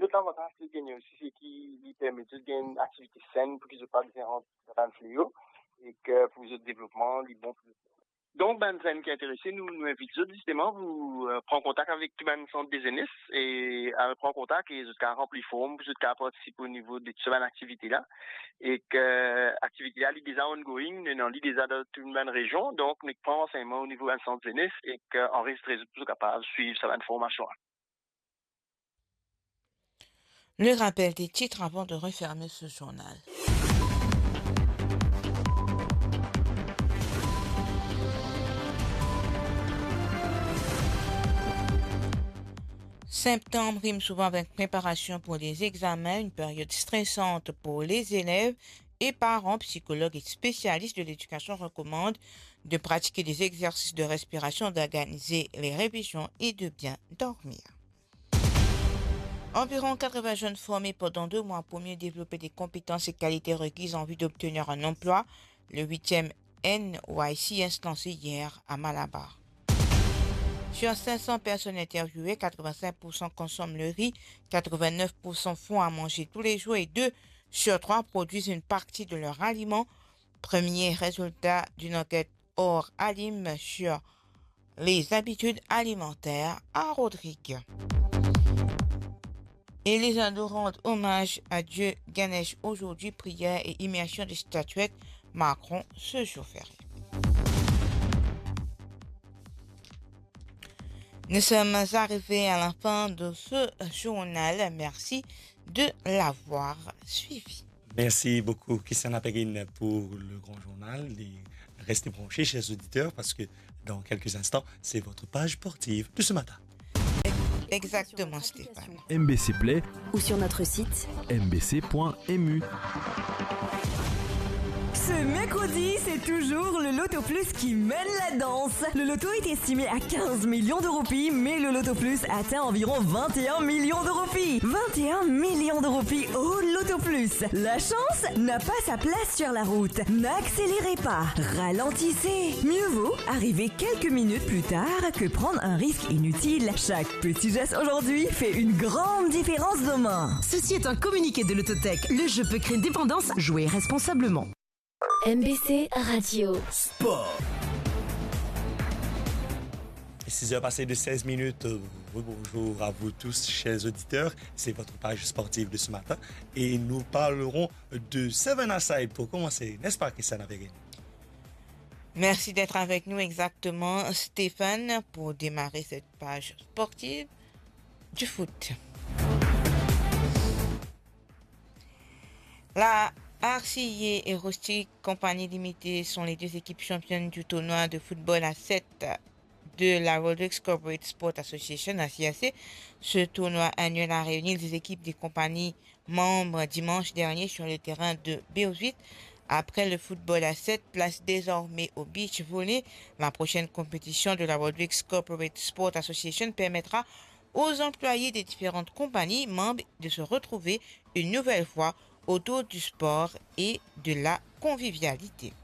autre avantage qu'il gagne aussi, c'est qu'il permet de gagner une activité saine pour qu'ils ne pas différentes fléaux et que pour le développement, les bons. Donc, ben, qui est intéressé, nous invitons justement, vous prendre contact avec tout le centre des ENIS et prendre contact et jusqu'à remplir forme, jusqu'à participer au niveau de cette activité-là. Et que l'activité-là, est déjà ongoing, nous avons déjà dans toute une région, donc nous prenons enseignement au niveau du centre des ENIS et qu'on reste très capable de suivre cette information. Le rappel des titres avant de refermer ce journal. Septembre rime souvent avec préparation pour les examens, une période stressante pour les élèves et parents, psychologues et spécialistes de l'éducation recommandent de pratiquer des exercices de respiration, d'organiser les révisions et de bien dormir. Environ 80 jeunes formés pendant 2 mois pour mieux développer des compétences et qualités requises en vue d'obtenir un emploi. Le 8e NYCS lancé hier à Malabar. Sur 500 personnes interviewées, 85% consomment le riz, 89% font à manger tous les jours et 2 sur 3 produisent une partie de leur aliment. Premier résultat d'une enquête hors Alim sur les habitudes alimentaires à Rodrigue. Et les Hindous rendent hommage à Dieu Ganesh aujourd'hui, prière et immersion des statuettes marqueront ce jour férié. Nous sommes arrivés à la fin de ce journal. Merci de l'avoir suivi. Merci beaucoup, Christiane Perrine, pour le grand journal. Restez branchés, chers auditeurs, parce que dans quelques instants, c'est votre page sportive de ce matin. Exactement, Stéphane. MBC Play ou sur notre site mbc.mu. Ce mercredi, c'est toujours le Loto Plus qui mène la danse. Le loto est estimé à 15 millions de roupies, mais le Loto Plus atteint environ 21 millions de roupies. 21 millions de roupies au Loto Plus. La chance n'a pas sa place sur la route. N'accélérez pas, ralentissez. Mieux vaut arriver quelques minutes plus tard que prendre un risque inutile. Chaque petit geste aujourd'hui fait une grande différence demain. Ceci est un communiqué de l'Autotech. Le jeu peut créer dépendance. Jouez responsablement. MBC Radio. Sport. 6h passées de 16 minutes. Bonjour à vous tous, chers auditeurs. C'est votre page sportive de ce matin. Et nous parlerons de Seven Aside pour commencer. N'est-ce pas, Christiane Perrine? Merci d'être avec nous exactement, Stéphane, pour démarrer cette page sportive du foot. La RCA et Rustic Company Limited sont les 2 équipes championnes du tournoi de football à 7 de la Rodrigues Corporate Sport Association, ACAC. Ce tournoi annuel a réuni les équipes des compagnies membres dimanche dernier sur le terrain de Beosuit. Après le football à 7, place désormais au beach volley. La prochaine compétition de la Rodrigues Corporate Sport Association permettra aux employés des différentes compagnies membres de se retrouver une nouvelle fois autour du sport et de la convivialité.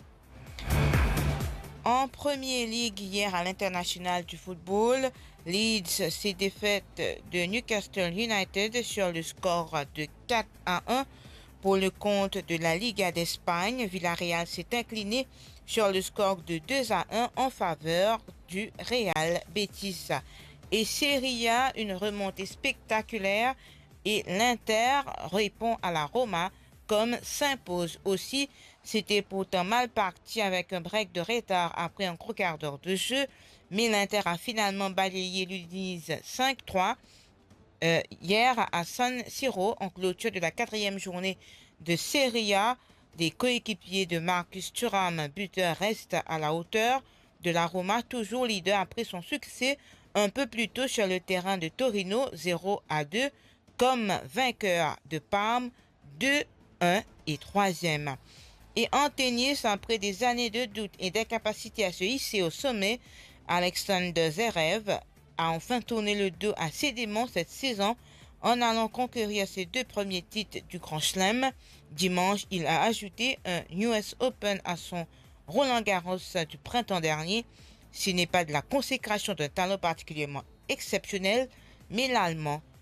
En Premier League, hier à l'international du football, Leeds s'est défaite de Newcastle United sur le score de 4-1 pour le compte de la Liga d'Espagne. Villarreal s'est incliné sur le score de 2-1 en faveur du Real Betis. Et Serie A, une remontée spectaculaire et l'Inter répond à la Roma comme s'impose aussi. C'était pourtant mal parti avec un break de retard après un gros quart d'heure de jeu, mais l'Inter a finalement balayé l'Udinese 5-3 hier à San Siro en clôture de la 4e journée de Serie A. Des coéquipiers de Marcus Thuram, buteur, restent à la hauteur de la Roma, toujours leader après son succès un peu plus tôt sur le terrain de Torino 0-2. Comme vainqueur de Parme 2-1 et 3e. Et en tennis, après des années de doute et d'incapacité à se hisser au sommet, Alexander Zverev a enfin tourné le dos à ses démons cette saison en allant conquérir ses 2 premiers titres du Grand Chelem. Dimanche, il a ajouté un US Open à son Roland-Garros du printemps dernier. Ce n'est pas de la consécration d'un talent particulièrement exceptionnel, mais l'Allemand